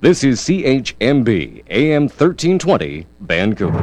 This is CHMB AM 1320 Vancouver。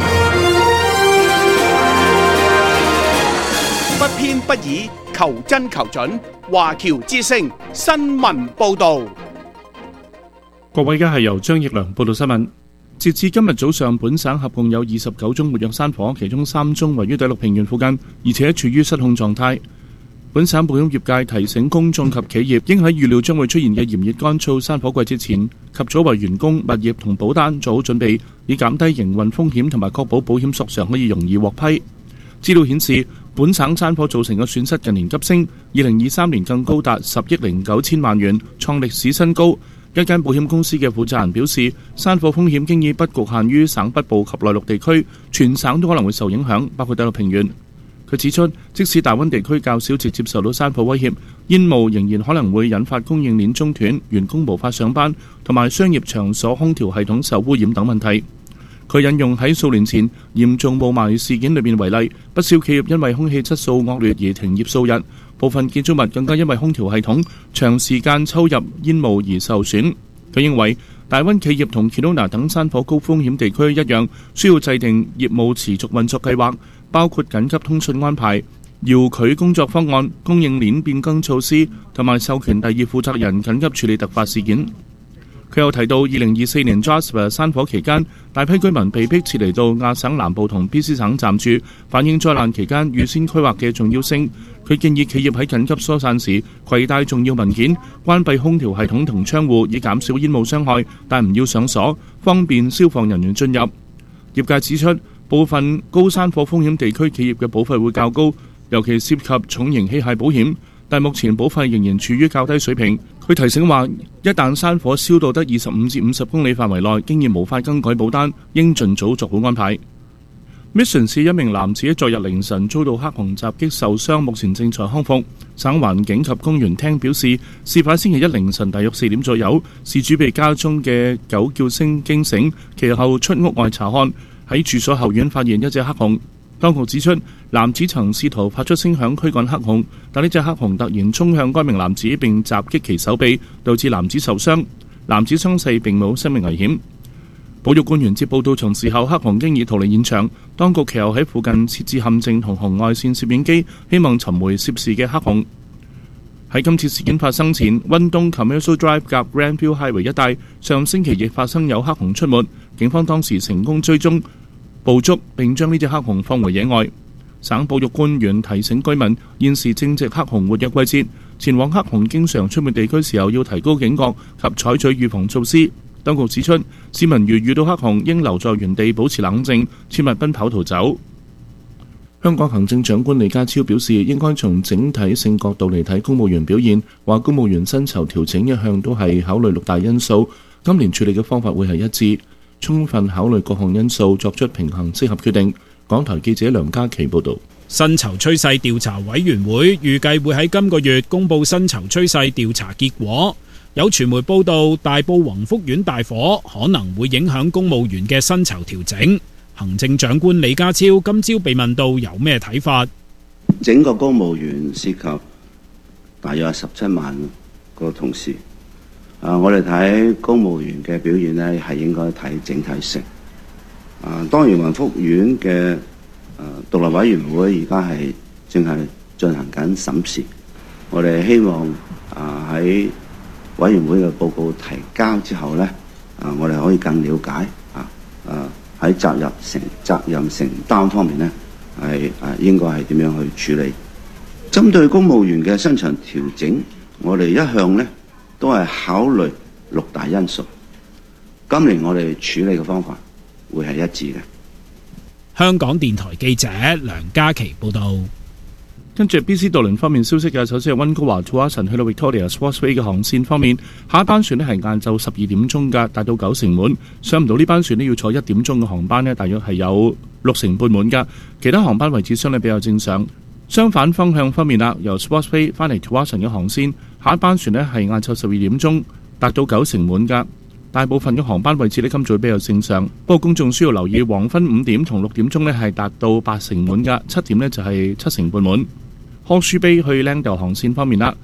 不偏不倚，求真求準。華僑之聲新聞報導。 各位，而家係由張奕良報道新聞。截至今日早上，本省合共有29宗活躍山火，其中3宗位於第六平原附近，而且處於失控狀態。本省保險業界提醒公眾及企業，應喺預料將會出現嘅炎熱乾燥山火季節前，及早為員工、物業同保單做好準備，以減低營運風險同埋確保保險索償可以容易獲批。資料顯示，本省山火造成嘅損失近年急升，2023年更高達10億9千萬元，創歷史新高。一間保險公司嘅負責人表示，山火風險經已不局限於省北部及內陸地區，全省都可能會受影響，包括第六平原。佢指出，即使大溫地區較少直接受到山火威脅，煙霧仍然可能會引發供應鏈中斷、員工無法上班，同埋商業場所空調系統受污染等問題。佢引用喺數年前嚴重霧霾事件裏面為例，不少企業因為空氣質素惡劣而停業數日，部分建築物更加因為空調系統長時間抽入煙霧而受損。佢認為大溫企業同 Kelowna 等山火高風險地區一樣，需要制定業務持續運作計劃，包括緊急通訊安排、遙距工作方案、供應鏈變更措施，同埋授權第二負責人緊急處理突發事件。佢又提到2024年 Jasper 山火期間，大批居民被迫撤離到亞省南部同 BC 省暫住，反映災難期間預先規劃嘅重要性。佢建議企業喺緊急疏散時攜帶重要文件，關閉空調系統同窗戶，以減少煙霧傷害，但唔要上鎖，方便消防人員進入。業界指出，部分高山火風險地區企業嘅保費會較高，尤其涉及重型器械保險，但目前保費仍然處於較低水平。佢提醒話，一旦山火燒到得25至50公里範圍內，經已無法更改保單，應盡早做好安排。Mission 市一名男子昨日凌晨遭到黑熊襲擊受傷，目前正在康復。省環境及公園廳表示，事發星期一凌晨大約4點左右，事主被家中嘅狗叫聲驚醒，其後出屋外查看，喺住所後院發現一隻黑熊。當局指出，男子曾試圖發出聲響驅趕黑熊，但呢隻黑熊突然衝向該名男子並襲擊其手臂，導致男子受傷。男子傷勢並冇生命危險。保育官員接報到場時候，黑熊經已逃離現場。當局其後喺附近設置陷阱同紅外線攝影機，希望尋回涉事嘅黑熊。喺今次事件發生前，溫東 Commercial Drive 夾 Grandview Highway 一帶上星期亦發生有黑熊出沒，警方當時成功追蹤捕捉並將呢隻黑熊放回野外。省保育官員提醒居民，現時正值黑熊活躍季節，前往黑熊經常出沒地區時候要提高警覺及採取預防措施。當局指出，市民如遇到黑熊，應留在原地保持冷靜，切勿奔跑逃走。香港行政長官李家超表示，應該從整體性角度嚟睇公務員表現，話公務員薪酬調整一向都係考慮6大因素，今年處理嘅方法會係一致，充分考慮各項因素，作出平衡適合決定。港台記者梁嘉琪報導。 薪酬趨勢調查委員會預計會喺今個月公佈薪酬趨勢調查結果。有傳媒報道，大埔宏福苑大火可能會影響公務員嘅薪酬調整。行政長官李家超今朝被問到有咩睇法？ 整個公務員涉及大約17萬個同事。我哋睇公務員嘅表現呢，係應該睇整體性。當然宏福苑嘅獨立委員會而家係正係進行緊審視，我哋希望喺委員會嘅報告提交之後呢，我哋可以更了解喺責任承擔方面呢，係應該係點樣去處理。針對公務員嘅薪酬調整，我哋一向呢都係考慮6大因素。今年我哋處理嘅方法會係一致嘅。 香港電台記者梁嘉琪報道。 跟住 BC 渡輪方面消息嘅，首先係溫哥華 Tsawwassen 去到 Victoria Sportsway 嘅航線方面，下一班船呢係晏晝12點鐘㗎，達到9成滿。上唔到呢班船呢要坐1點鐘嘅航班呢，大約係有6成半滿㗎。其他航班位置相對比較正常。相反方向方面啦，由 Sportsway 翻嚟 Tsawwassen 嘅航線，下一班船呢係晏晝12點鐘，達到9成滿㗎。大部分嘅航班位置呢今早比較正常，不過公眾需要留意黃昏5點同6點鐘呢係達到8成滿㗎，7點呢就係7成半滿。Horseshoe Bay 去 Langdale 航線方面啦，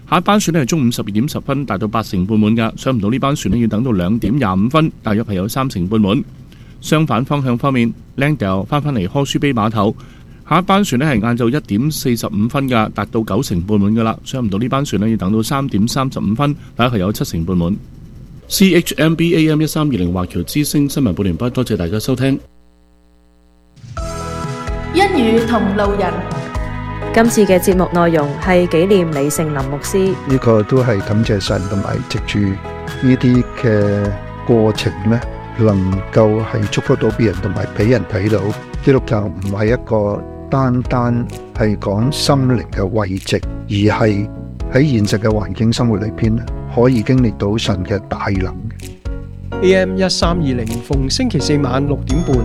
下一班船呢係中午12點10分，達到8成半滿㗎。上唔到呢班船呢要等到2點25分，大約係有3成半滿。相反方向方面 ，Langdale 翻返嚟柯舒比碼頭，下一班船呢係晏晝1點45分㗎，達到9成半滿㗎啦。上唔到呢班船呢要等到3點35分，大約係有7成半滿。CHMB AM 1320華僑之聲新聞報完畢，多謝大家收聽。 一語同路人， 今次嘅節目內容係紀念李盛林牧師。 呢個都係感謝神，同埋藉住呢啲嘅過程呢，能夠係祝福到別人，同埋俾人睇到基督教唔係一個單單係講心靈嘅慰藉，而係喺現實嘅環境生活裏邊咧，可以經歷到神嘅大能。 AM 1320逢星期4晚6點半。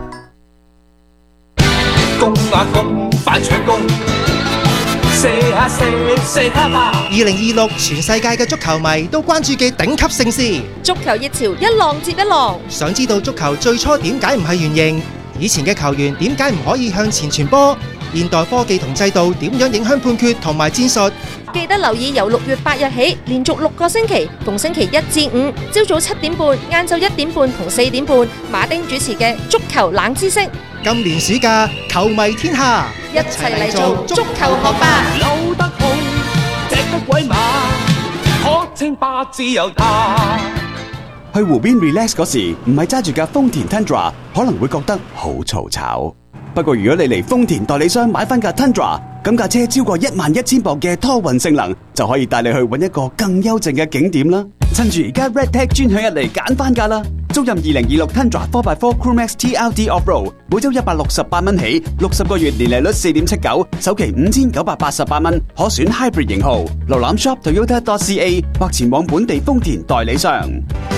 公啊公，反搶攻，射啊射，射他吧！2026全世界嘅足球迷都關注嘅頂級盛事， 足球熱潮一浪接一浪。 想知道足球最初點解唔係圓形？以前嘅球員點解唔可以向前傳波？現代科技同制度點樣影響判決同埋戰術？ 記得留意由6月8日起，連續6個星期，逢星期1至5，朝早7點半、晏晝1點半同4點半，馬丁主持嘅足球冷知識。 今年暑假，球迷天下， 一齊嚟做足球學霸。 扭得好，踢得鬼馬，可稱霸自由他。 去湖邊 relax 嗰時，唔係揸住架豐田 Tundra， 可能會覺得好嘈吵。不過如果你嚟豐田代理商買翻架 Tundra， 咁架車超過11000磅嘅拖運性能，就可以帶你去搵一個更幽靜嘅景點啦。趁住而家 RedTag 專享日嚟揀翻架啦！租任2026 Tundra 4x4 Crewmax TRD Offroad， 每周168蚊起，60個月年利率4.79%，首期5988蚊，可選 Hybrid 型號。瀏覽 shop toyota.ca 或前往本地豐田代理商。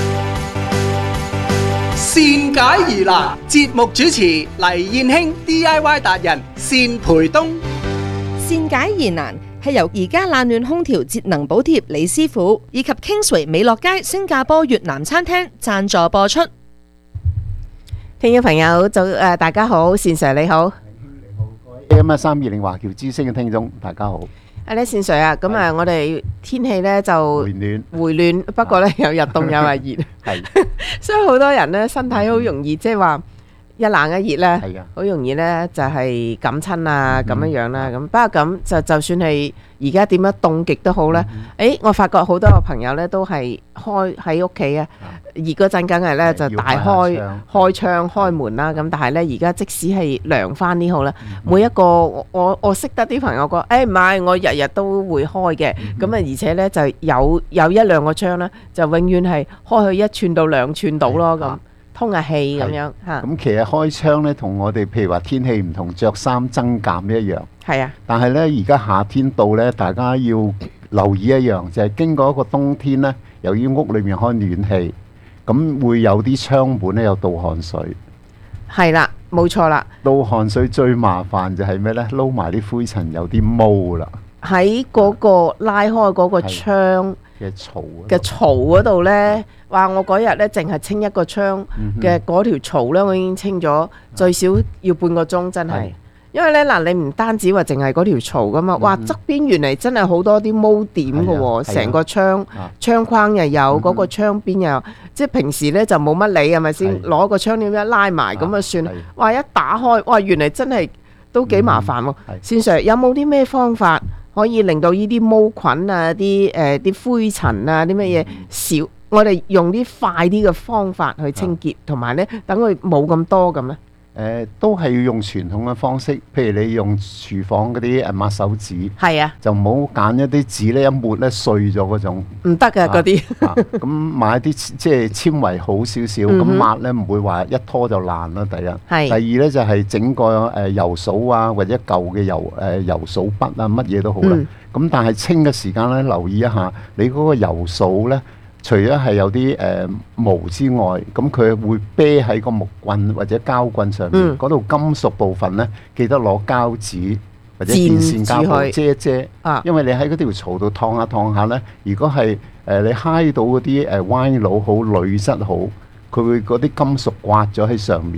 善解疑難，節目主持黎燕興 DIY 達人單培東。 善解疑難係由而家冷暖空調節能補貼李師傅以及 Kingsway 美樂街新加坡越南餐廳贊助播出。 聽眾朋友大家好，善 Sir 你好。 AM 1320華僑之聲嘅聽眾大家好。 善 Sir 啊，咁啊，我哋天氣咧就回暖，不過咧又日凍又係熱，係，所以好多人咧身體好容易即係話一冷一熱咧，好容易咧就係感親啊咁樣樣啦。咁不過咁就算係而家點樣凍極都好咧，我發覺好多個朋友咧都係開喺屋企啊，熱嗰陣梗係咧就大開窗開門啦。咁但係咧而家即使係涼翻啲好啦，每一個我識得啲朋友講，唔係我日日都會開嘅。咁啊而且咧就有一兩個窗咧，就永遠係開去1寸到2寸到咯咁。通下氣咁樣嚇， 咁其實開窗咧，同我哋譬如話天氣唔同，着衫增減一樣。 係啊， 但係咧而家夏天到咧，大家要留意一樣，就係經過一個冬天咧，由於屋裏面開暖氣，咁會有啲窗門咧有倒汗水。 係啦，冇錯啦。 倒汗水最麻煩就係咩咧？撈埋啲灰塵有啲毛啦。喺嗰個拉開嗰個窗嘅槽嗰度呢，話我嗰日呢淨係清一個窗嘅嗰條槽呢，我已經清咗最少要半個鐘，真係。因為呢嗱，你唔單止話淨係嗰條槽噶嘛，哇側邊原嚟真係好多啲毛點嘅喎，成個窗框又有，嗰個窗邊又有，即係平時呢就冇乜理係咪先？攞個窗簾一拉埋咁啊算，哇一打開，哇原嚟真係都幾麻煩喎。善 Sir 有冇啲咩方法可以令到呢啲毛菌啊、啲灰塵啊、啲乜嘢少？我哋用啲快啲嘅方法去清潔，同埋呢等佢冇咁多咁呢。 都係要用傳統嘅方式，譬如你用廚房嗰啲抹手紙， 係啊，就唔好揀一啲紙呢一抹呢碎咗嗰種， 唔得㗎嗰啲。 咁買啲即係纖維好少少，咁抹呢唔會話一拖就爛啦。第一，第二呢就係整個油掃啊，或者舊嘅油掃筆啊，乜嘢都好啦。咁但係清嘅時間呢，留意一下你嗰個油掃呢。除咗係有啲毛之外，咁佢會啤喺個木棍或者膠棍上面，嗰度金屬部分呢，記得攞膠紙或者電線膠布遮一遮。因為你喺嗰條槽度燙下呢，如果係你揩到嗰啲歪佬好、鋁質好，佢會嗰啲金屬刮咗喺上面啊。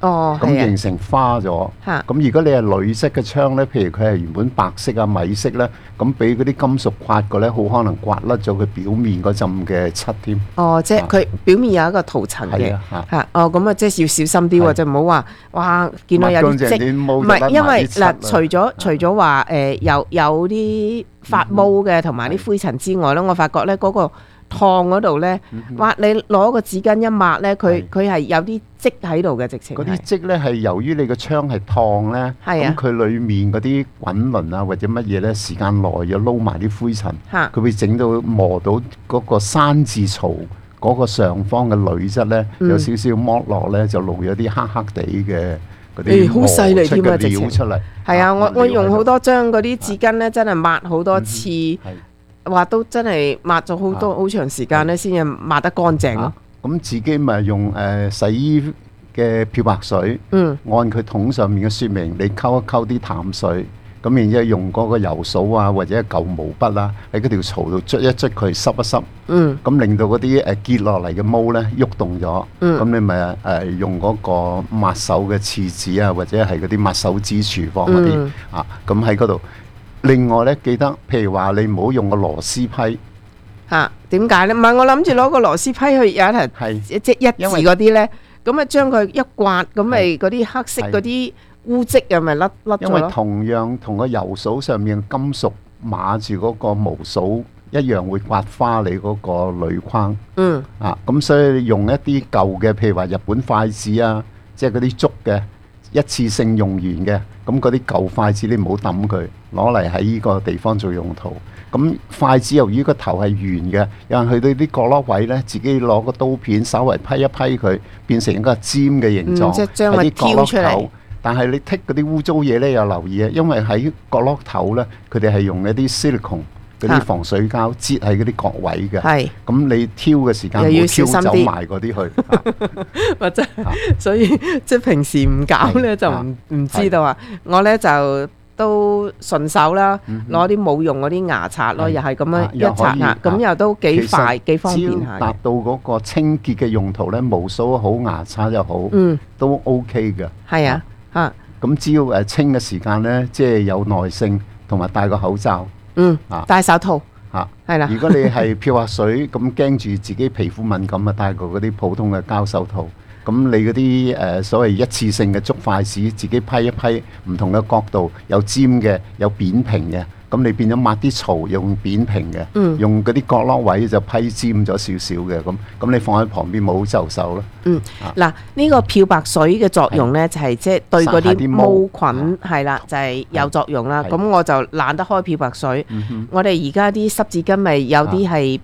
咁形成花咗。咁如果你係鋁質嘅窗咧，譬如佢係原本白色啊、米色咧，咁俾嗰啲金屬刮過咧，好可能刮甩咗佢表面嗰陣嘅漆添。 即係佢表面有一個塗層嘅。咁啊，即係要小心啲喎，就唔好話哇見到有啲漬。唔係，因為嗱，除咗話有啲發毛嘅同埋啲灰塵之外咧，我發覺咧嗰個燙嗰度咧，哇！你攞個紙巾一抹咧，佢係有啲漬喺度嘅，直情。嗰啲漬咧係由於你個窗係燙咧，咁佢裡面嗰啲滾輪啊或者乜嘢咧，時間耐咗撈埋啲灰塵，佢會整到磨到嗰個山字槽嗰個上方嘅鋁質咧，有少少剝落咧，就露咗啲黑黑地嘅嗰啲磨出嘅料出嚟。 係啊，我用好多張嗰啲紙巾咧，真係抹好多次。話都真係抹咗好長時間咧，先至抹得乾淨咯。 咁自己咪用洗衣嘅漂白水，按佢桶上面嘅説明，你溝一溝啲淡水，咁然之後用嗰個油掃啊或者舊毛筆啊，喺嗰條槽度捽一捽佢，濕一濕，咁令到嗰啲結落嚟嘅毛咧喐動咗，咁你咪用嗰個抹手嘅廁紙啊，或者係嗰啲抹手指廚房嗰啲咁喺嗰度。另外咧，記得譬如話你唔好用個螺絲批點解咧？唔係我諗住攞個螺絲批去有一題即係一字嗰啲咧，咁啊將佢一刮，咁咪嗰啲黑色嗰啲污漬啊咪甩咗咯。 因為同樣同個油掃上面嘅金屬碼住嗰個毛掃一樣，會刮花你嗰個鋁框。咁所以用一啲舊嘅，譬如話日本筷子啊，即係嗰啲竹嘅一次性用完嘅，咁嗰啲舊筷子你唔好抌佢，攞嚟喺呢個地方做用途。咁筷子由於個頭係圓嘅，有人去到啲角落位呢，自己攞個刀片稍微批一批佢，變成一個尖嘅形狀， 即係將佢挑出嚟。 但係你剔嗰啲污糟嘢呢，有留意啊，因為喺角落頭呢，佢哋係用一啲 silicone 嗰啲防水膠擠喺嗰啲角位嘅。咁你挑嘅時間唔好挑走埋嗰啲去。 或者所以即係平時唔搞呢，就唔知道啊。我呢就都順手啦，攞啲冇用嗰啲牙刷咯，又係咁樣一刷牙，咁又都幾快幾方便下。 達到嗰個清潔嘅用途呢，毛掃好牙刷又好，都 OK 嘅。 係啊， 咁只要清嘅時間呢，即係有耐性，同埋戴個口罩， 戴手套，係啦。 如果你係漂白水咁驚住自己皮膚敏感啊，戴個嗰啲普通嘅膠手套。咁你嗰啲所謂一次性嘅竹筷子，自己批一批唔同嘅角度，有尖嘅，有扁平嘅。咁你變咗抹啲槽用扁平嘅，用嗰啲角落位就批尖咗少少嘅。咁你放喺旁邊冇就手咯。 嗱，呢個漂白水嘅作用呢，就係即係對嗰啲毛菌係啦，就係有作用啦。咁我就懶得開漂白水。我哋而家啲濕紙巾咪有啲係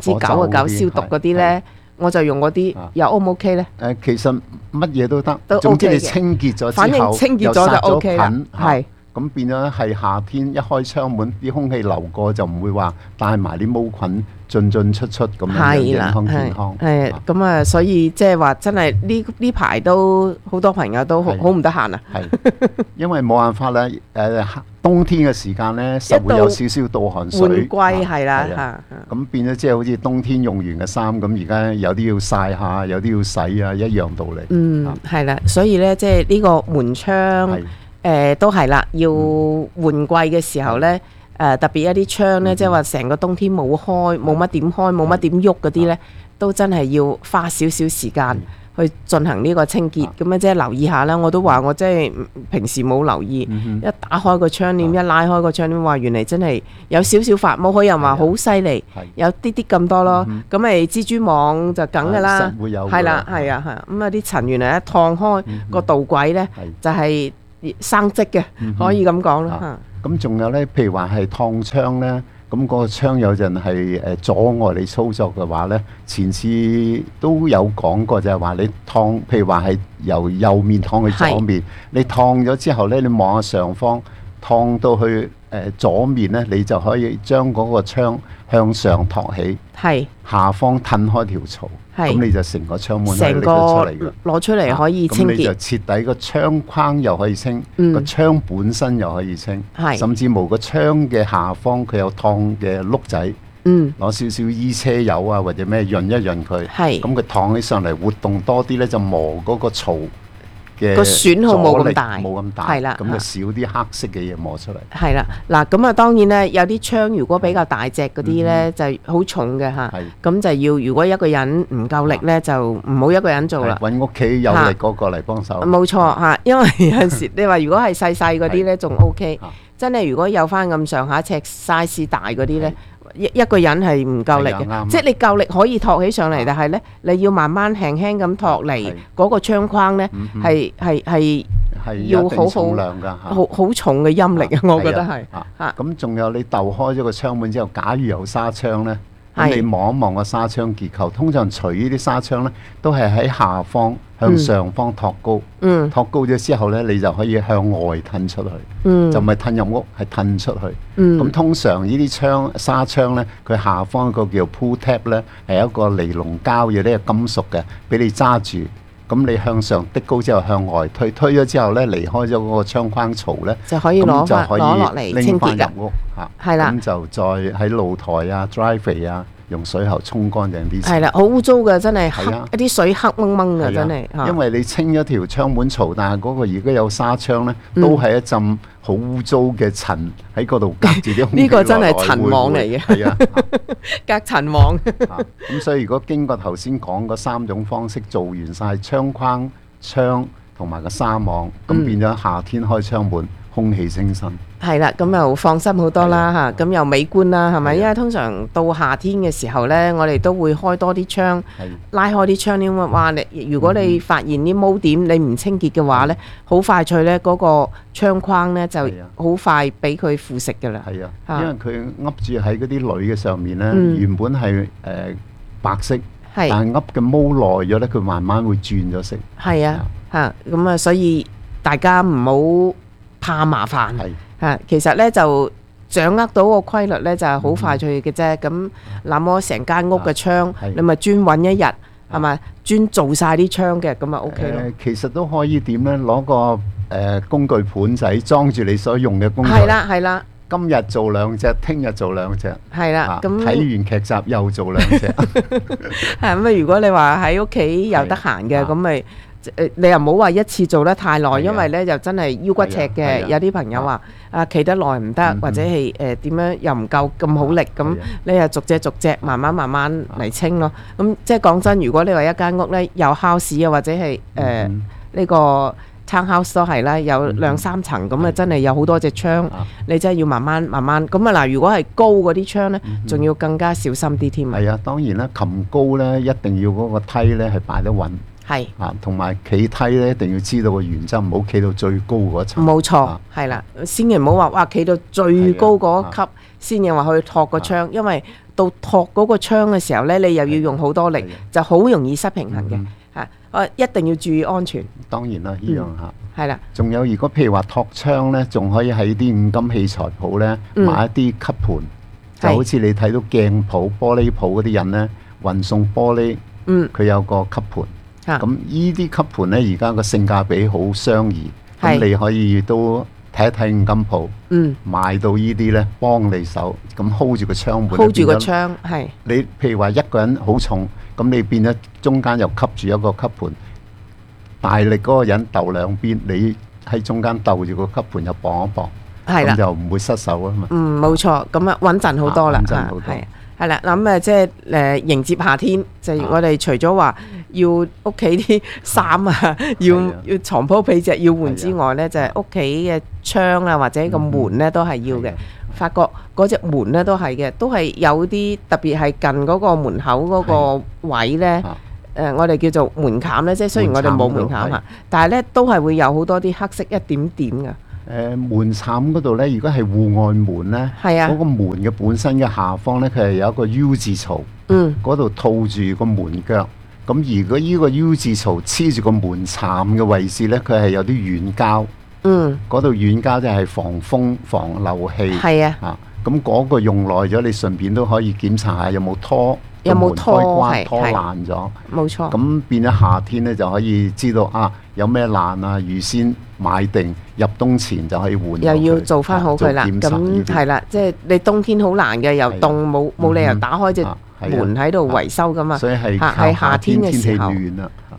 99%消毒嗰啲呢。我就用嗰啲，又 O 唔 OK 咧？ 其實乜嘢都得， 都 OK 嘅。 總之你清潔咗之後， 反正清潔咗就 OK 啦。係咁變咗係夏天一開窗門，啲空氣流過就唔會話帶埋啲毛菌進出咁樣影響健康。 咁啊，所以即係話真係呢排都好多朋友都好唔得閒啊。 係因為冇辦法啦，冬天嘅時間咧，實會有少少盜汗水。 換季係啦， 咁變咗即係好似冬天用完嘅衫，咁而家有啲要曬下，有啲要洗啊，一樣道理。 係啦，所以咧即係呢個門窗都係啦，要換季嘅時候咧，特別一啲窗咧，即係話成個冬天冇開，冇乜點開，冇乜點喐嗰啲咧，都真係要花少少時間去進行呢個清潔，咁樣即係留意下啦。我都話我即係平時冇留意，一打開個窗簾，一拉開個窗簾，話原來真係有少少發毛，佢又話好犀利，有啲啲咁多咯。咁咪蜘蛛網就梗㗎啦，係啦，係啊，係。咁啊啲塵原來一燙開個導軌咧，就係生積嘅，可以咁講啦。 咁仲有咧，譬如話係燙窗咧。咁嗰個窗有陣係阻礙你操作嘅話呢，前次都有講過，就係話你燙，譬如話係由右面燙去左面，你燙咗之後呢，你望下上方燙到去左面呢，你就可以將嗰個窗向上托起，下方褪開條槽，咁你就成個窗門係拎得出嚟嘅， 攞出嚟可以清潔。咁你就徹底個窗框又可以清，個窗本身又可以清，甚至乎個窗嘅下方佢有燙嘅碌仔，攞少少衣車油啊或者咩潤一潤佢，咁佢燙起上嚟活動多啲呢，就磨嗰個槽嘅個損耗冇咁大， 冇咁大， 係啦， 咁就少啲黑色嘅嘢摸出嚟。 係啦，嗱咁啊，當然咧有啲槍如果比較大隻嗰啲咧就好重嘅嚇，咁就要如果一個人唔夠力咧就唔好一個人做啦， 揾屋企有力嗰個嚟幫手。 冇錯嚇，因為有陣時你話如果係細細嗰啲咧仲 OK，真係如果有翻咁上下尺 size 大嗰啲咧。一個人係唔夠力嘅，即係你夠力可以托起上嚟，但係咧你要慢慢輕輕咁托嚟嗰個槍框咧，係要好重嘅陰力啊！我覺得係嚇。 咁仲有你鬥開咗個槍門之後，假如有紗槍咧，咁你望一望個紗槍結構，通常除呢啲紗槍咧，都係喺下方向上方托高，托高咗之後咧，你就可以向外褪出去，就唔係褪入屋，係褪出去。咁通常呢啲紗槍咧，佢下方一個叫 pull tab 咧，係一個尼龍膠嘢呢個金屬嘅，俾你揸住。咁你向上的高之後向外推，推咗之後咧，離開咗嗰個窗框槽咧， 就可以攞落嚟清潔㗎。 入屋嚇， 係啦， 咁就再喺露台啊、driveway 啊，用水喉沖乾淨啲。 係啦，好污糟嘅，真係黑一啲水黑掹掹嘅，真係。 因為你清咗條窗門槽，但係嗰個如果有紗窗咧，都係一陣好污糟嘅塵喺嗰度隔住啲空氣。 呢個真係塵網嚟嘅。係啊，隔塵網。 咁所以如果經過頭先講嗰3種方式做完晒窗框、窗同埋個紗網，咁變咗夏天開窗門，空氣清新。 係啦，咁又放心好多啦嚇，咁又美觀啦，係咪？因為通常到夏天嘅時候呢，我哋都會開多啲窗，拉開啲窗，因為哇，如果你發現啲毛點你唔清潔嘅話呢，好快脆呢嗰個窗框呢就好快俾佢腐蝕㗎啦。 係啊，因為佢噏住喺嗰啲鋁嘅上面呢，原本係白色，但係噏嘅毛耐咗呢，佢慢慢會轉咗色。 係啊，嚇咁啊，所以大家唔好怕麻煩。其實咧就掌握到個規律咧就係好快脆嘅啫。咁那麼成間屋嘅窗，你咪專揾一日係咪？專做晒啲窗嘅，咁啊 OK 咯。 其實都可以點咧？攞個工具盤仔裝住你所用嘅工具。 係啦，係啦。 今日做2隻，聽日做2隻。 係啦，咁睇完劇集又做2隻。 係咁啊！如果你話喺屋企又得閒嘅，咁咪。你又唔好話一次做得太耐，因為咧就真係腰骨赤嘅。有啲朋友話企得耐唔得，或者係點樣又唔夠咁好力，咁你又逐隻慢慢嚟清咯。咁即係講真，如果你話一間屋咧有 house 啊，或者係呢個 townhouse 都係啦，有2-3層咁啊，真係有好多隻窗，你真係要慢慢咁啊。嗱，如果係高嗰啲窗咧，仲要更加小心啲添。 係啊，當然啦，擒高咧一定要嗰個梯咧係擺得穩。 係啊，同埋企梯咧，一定要知道個原則，唔好企到最高嗰層。 冇錯，係啦，千祈唔好話哇，企到最高嗰級先至話去托個窗，因為到托嗰個窗嘅時候咧，你又要用好多力，就好容易失平衡嘅嚇。一定要注意安全。 當然啦，呢樣嚇。 係啦。 仲有，如果譬如話托窗咧，仲可以喺啲五金器材鋪咧買一啲吸盤，就好似你睇到鏡鋪、玻璃鋪嗰啲人咧運送玻璃，佢有個吸盤。咁呢啲吸盤咧，而家個性價比好相宜，咁你可以都睇一睇五金鋪，買到呢啲咧幫你手，咁 hold 住個窗門 ，hold 住個窗，係。 你譬如話一個人好重，咁你變咗中間又吸住一個吸盤，大力嗰個人鬥兩邊，你喺中間鬥住個吸盤又綁一綁，咁就唔會失手啊嘛。 冇錯，咁啊穩陣好多啦，係。係啦，咁即係迎接夏天，就我哋除咗話要屋企啲衫啊，要床鋪被席要換之外咧，就係屋企嘅窗啊或者個門咧都係要嘅。發覺嗰隻門咧都係嘅，都係有啲特別係近嗰個門口嗰個位咧，我哋叫做門檻咧，即係雖然我哋冇門檻嚇，但係咧都係會有好多啲黑色一點點嘅。 門檻嗰度咧，如果係戶外門咧，嗰個門嘅本身嘅下方咧，佢係有一個 U 字槽，嗰度套住個門腳。咁如果呢個 U 字槽黐住個門檻嘅位置咧，佢係有啲軟膠，嗰度軟膠就係防風防漏氣。係啊，咁嗰個用耐咗，你順便都可以檢查下有冇拖。有冇拖爛咗？ 冇錯。 咁變咗夏天咧，就可以知道有咩爛啊，預先買定，入冬前就可以換。 又要做翻好佢啦。咁係啦，即係你冬天好難嘅，又凍，冇理由打開隻門喺度維修噶嘛。 所以係喺夏天嘅時候，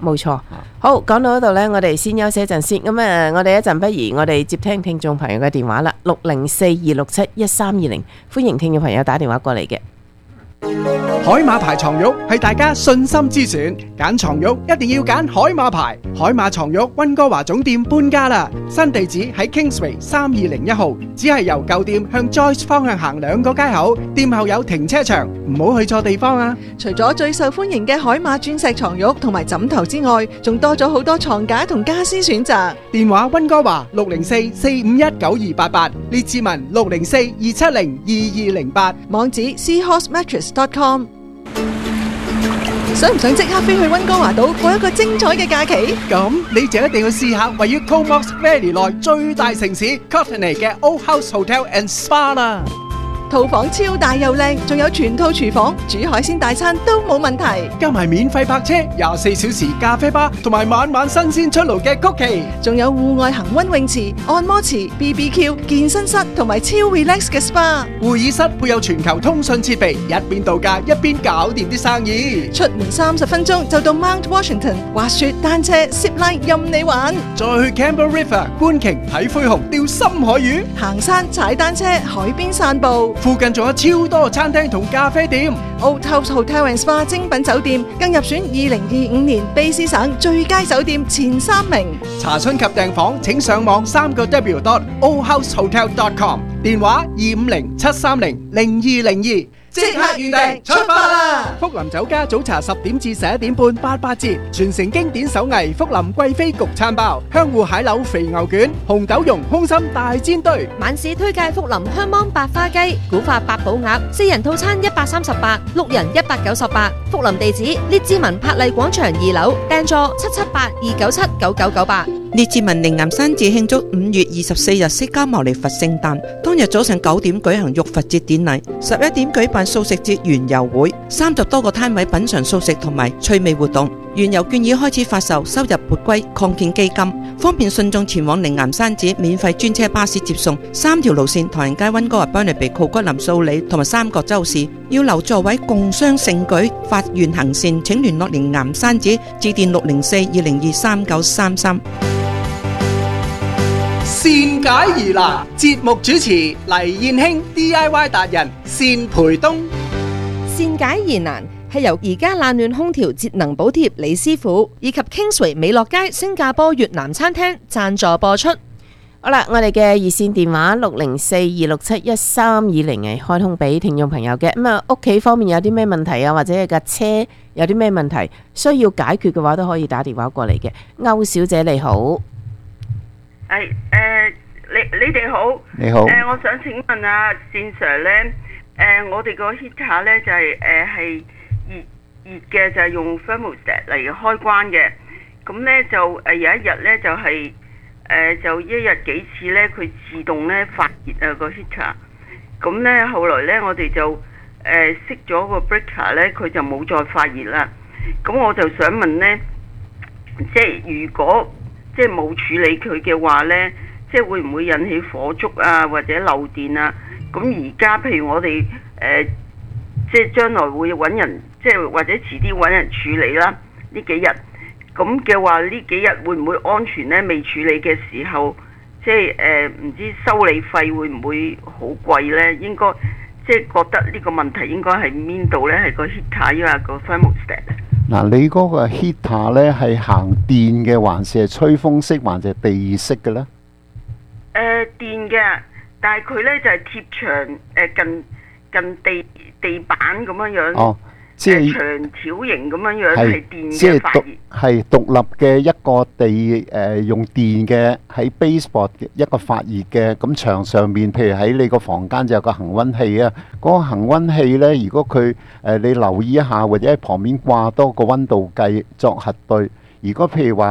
冇錯。好，講到嗰度呢，我哋先休息一陣先。咁我哋一陣不如我哋接聽聽眾朋友嘅電話啦，604-267-1320，歡迎聽眾朋友打電話過嚟嘅。 海馬牌床褥係大家信心之選，揀床褥一定要揀海馬牌。海馬床褥溫哥華總店搬家啦，新地址喺 Kingsway 3201號，只係由舊店向 Joyce 方向行2個街口，店後有停車場，唔好去錯地方啊！ 除咗最受歡迎嘅海馬鑽石床褥同埋枕頭之外，仲多咗好多床架同家私選擇。 電話溫哥華604-451-9288，列治文604-270-2208， 網址 seahorsemattress.com。想唔想即刻飛去溫哥華島過一個精彩嘅假期？ 咁你就一定要試下位於 Comox Valley 內最大城市 Courtenay 嘅 Old House Hotel and Spa 啦。 套房超大又靚，仲有全套廚房，煮海鮮大餐都冇問題。 加埋免費泊車、24小時咖啡吧，同埋晚晚新鮮出爐嘅曲奇， 仲有戶外恒溫泳池、按摩池、BBQ、健身室同埋超 relax 嘅 SPA。 會議室配有全球通訊設備，一邊度假一邊搞掂啲生意。 出門30分鐘就到 Mount Washington， 滑雪、單車、zip line 任你玩。 再去 Campbell River 觀鯨、睇灰熊、釣深海魚， 行山、踩單車、海邊散步。 附近仲有超多餐廳同咖啡店。 Old House Hotel and Spa 精品酒店更入選2025年卑詩省最佳酒店前3名。 查詢及訂房請上網3w.oldhousehotel.com， 電話250-730-0202。即刻預訂，出發啦！福林酒家早茶10點至11點半88折，傳承經典手藝福林貴妃焗餐包、香芋蟹柳肥牛卷、紅豆蓉空心大煎堆。 晚市推介福林香芒白花雞、古法八寶鴨，4人套餐138， 6人198。福林地址列治文柏麗廣場2樓，訂座778-297-9998。 列治文靈岩山寺慶祝5月24日釋迦牟尼佛聖誕，當日早上9點舉行浴佛節典禮，11點舉辦素食節園遊會，30多個攤位品嘗素食同埋趣味活動。園遊券已開始發售，收入撥歸擴建基金，方便信眾前往靈岩山寺，免費專車巴士接送。3條路線：唐人街、溫哥華、Burnaby、酷骨林、素里同埋三角洲市。要留座位共襄盛舉，發願行善，請聯絡靈岩山寺，致電604-202-3933。 善解疑難，節目主持黎燕卿 DIY 達人單培東。 善解疑難係由而家冷暖空調節能補貼李師傅以及 Kingsway 美樂街新加坡越南餐廳贊助播出。 好啦，我哋嘅熱線電話604-267-1320係開通俾聽眾朋友嘅。咁啊，屋企方面有啲咩問題啊，或者架車有啲咩問題需要解決嘅話，都可以打電話過嚟嘅。歐小姐你好。 你哋好， 你好。 我想請問啊，善 Sir 咧，我哋個 heater 咧就係係熱嘅，就係用 thermostat 嚟開關嘅。咁咧就有一日咧就係就一日幾次咧，佢自動咧發熱啊個 heater。咁咧後來咧我哋就熄咗個 breaker 咧，佢就冇再發熱啦。咁我就想問咧，即係如果即係冇處理佢嘅話呢，即係會唔會引起火燭啊，或者漏電啊？咁而家譬如我哋即係將來會揾人，即係或者遲啲揾人處理啦。呢幾日咁嘅話，呢幾日會唔會安全呢？未處理嘅時候，即係唔知修理費會唔會好貴呢？應該即係覺得呢個問題應該係邊度呢？係個 heater 抑或個 thermostat？ 嗱，你嗰個 heater 咧係行電嘅，還是係吹風式，還是係地式嘅咧？ 電嘅，但係佢咧就係貼牆近地板咁樣樣。哦，即係長條形咁樣樣，係電嘅發熱。 係獨立嘅一個用電嘅喺 baseboard 一個發熱嘅，咁牆上面譬如喺你個房間就有個恆溫器啊。嗰個恆溫器咧，如果佢你留意一下，或者喺旁邊掛多個溫度計作核對。如果譬如話